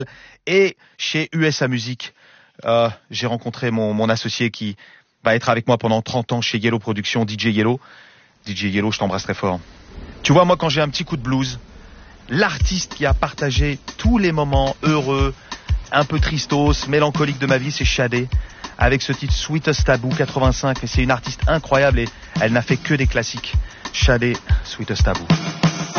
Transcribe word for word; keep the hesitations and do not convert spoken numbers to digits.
Et chez U S A Music, euh, j'ai rencontré mon, mon associé qui va être avec moi pendant trente ans chez Yellow Productions, D J Yellow. D J Yellow, je t'embrasse très fort. Tu vois, moi, quand j'ai un petit coup de blues, l'artiste qui a partagé tous les moments heureux, un peu tristos, mélancoliques de ma vie, c'est Shadé, avec ce titre Sweetest Taboo quatre-vingt-cinq. Et c'est une artiste incroyable et elle n'a fait que des classiques. Shadé, Sweetest Taboo.